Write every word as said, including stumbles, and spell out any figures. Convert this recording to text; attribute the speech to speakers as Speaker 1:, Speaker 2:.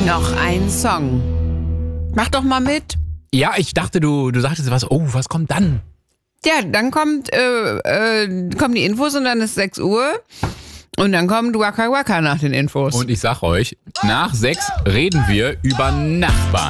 Speaker 1: Noch ein Song. Mach doch mal mit.
Speaker 2: Ja, ich dachte, du, du sagtest was. Oh, was kommt dann?
Speaker 1: Ja, dann kommt, äh, äh, kommen die Infos und dann ist sechs Uhr. Und dann kommt Waka Waka nach den Infos.
Speaker 2: Und ich sag euch, nach sechs reden wir über Nachbarn.